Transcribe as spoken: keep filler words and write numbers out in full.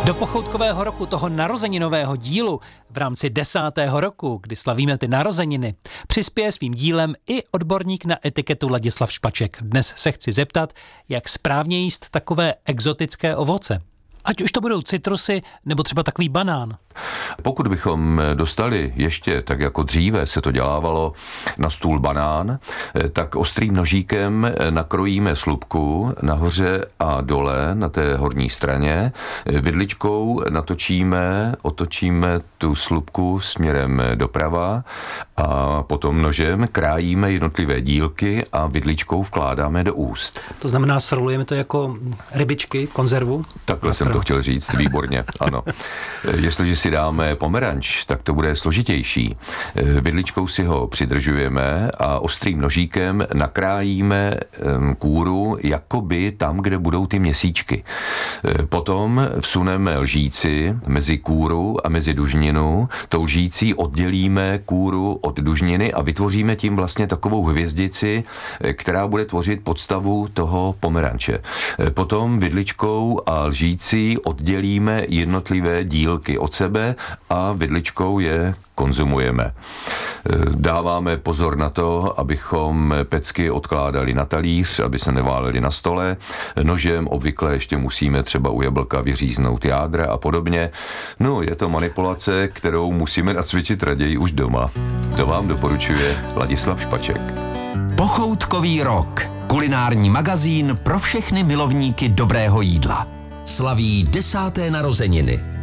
Do pochoutkového roku, toho narozeninového dílu v rámci desátého roku, kdy slavíme ty narozeniny, přispěje svým dílem i odborník na etiketu Ladislav Špaček. Dnes se chci zeptat, jak správně jíst takové exotické ovoce. Ať už to budou citrusy nebo třeba takový banán. Pokud bychom dostali ještě, tak jako dříve se to dělávalo, na stůl banán, tak ostrým nožíkem nakrojíme slupku nahoře a dole na té horní straně. Vidličkou natočíme, otočíme tu slupku směrem doprava a potom nožem krájíme jednotlivé dílky a vidličkou vkládáme do úst. To znamená, srolujeme to jako rybičky, konzervu? Takhle jsem to chtěl říct, výborně, ano. Jestliže si dáme pomeranč, tak to bude složitější. Vidličkou si ho přidržujeme a ostrým nožíkem nakrájíme kůru jakoby tam, kde budou ty měsíčky. Potom vsuneme lžíci mezi kůru a mezi dužninu. Tou lžící oddělíme kůru od dužniny a vytvoříme tím vlastně takovou hvězdici, která bude tvořit podstavu toho pomeranče. Potom vidličkou a lžící oddělíme jednotlivé dílky od sebe a vidličkou je konzumujeme. Dáváme pozor na to, abychom pecky odkládali na talíř, aby se neválely na stole. Nožem obvykle ještě musíme třeba u jablka vyříznout jádra a podobně. No, je to manipulace, kterou musíme nacvičit raději už doma. To vám doporučuje Ladislav Špaček. Pochoutkový rok. Kulinární magazín pro všechny milovníky dobrého jídla. Slaví desáté narozeniny.